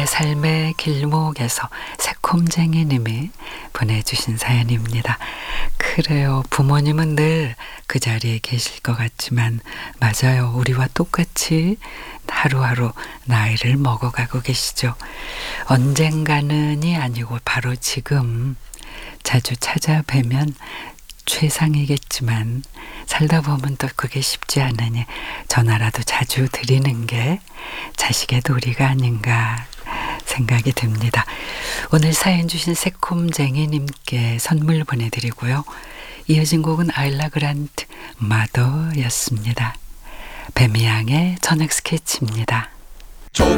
내 삶의 길목에서 새콤쟁이님이 보내주신 사연입니다. 그래요. 부모님은 늘 그 자리에 계실 것 같지만 맞아요. 우리와 똑같이 하루하루 나이를 먹어가고 계시죠. 언젠가는이 아니고 바로 지금 자주 찾아뵈면 최상이겠지만 살다 보면 또 그게 쉽지 않으니 전화라도 자주 드리는 게 자식의 도리가 아닌가 생각이 듭니다. 오늘 사연 주신 새콤쟁이님께 선물 보내드리고요. 이어진 곡은 아일라 그란트 마더였습니다. 배미양의 저녁 스케치입니다.